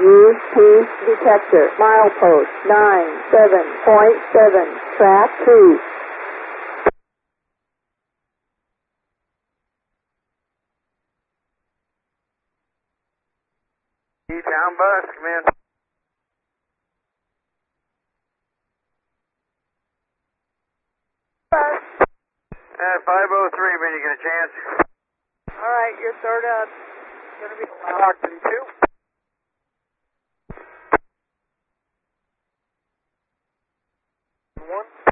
UP detector. Milepost 97.7. Track 2. E-Town bus, come in. Bus. 503 when you get a chance. All right, your third up. Going to be Stockton 2. 1.